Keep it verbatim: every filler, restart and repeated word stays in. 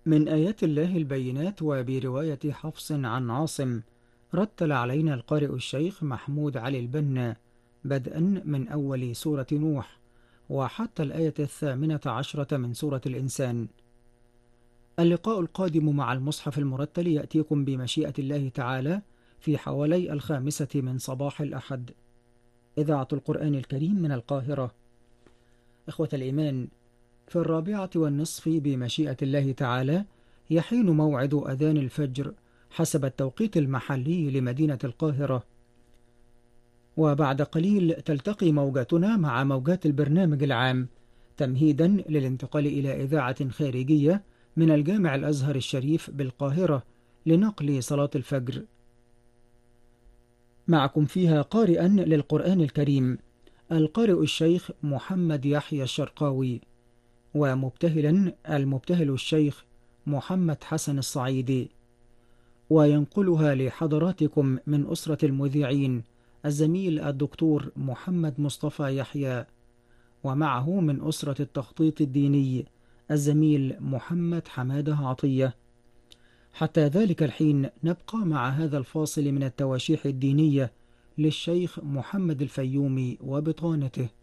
من آيات الله البينات وبرواية حفص عن عاصم. رتل علينا القارئ الشيخ محمود علي البنا بدءا من أول سورة نوح وحتى الآية الثامنة عشرة من سورة الإنسان. اللقاء القادم مع المصحف المرتل يأتيكم بمشيئة الله تعالى في حوالي الخامسة من صباح الأحد. إذاعة القرآن الكريم من القاهرة. إخوة الإيمان، في الرابعة والنصف بمشيئة الله تعالى يحين موعد أذان الفجر حسب التوقيت المحلي لمدينة القاهرة، وبعد قليل تلتقي موجاتنا مع موجات البرنامج العام تمهيدا للانتقال إلى إذاعة خارجية من الجامع الأزهر الشريف بالقاهرة لنقل صلاة الفجر. معكم فيها قارئا للقرآن الكريم القارئ الشيخ محمد يحيى الشرقاوي، ومبتهلا المبتهل الشيخ محمد حسن الصعيدي، وينقلها لحضراتكم من أسرة المذيعين الزميل الدكتور محمد مصطفى يحيى، ومعه من أسرة التخطيط الديني الزميل محمد حمادة عطية. حتى ذلك الحين نبقى مع هذا الفاصل من التواشيح الدينية للشيخ محمد الفيومي وبطانته.